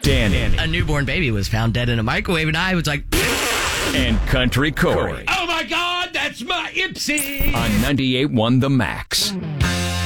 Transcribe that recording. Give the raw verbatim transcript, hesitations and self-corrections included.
Danny. A newborn baby was found dead in a microwave, and I was like... And Country Corey. Oh, my God, that's my Ipsy! On ninety-eight point one The Max.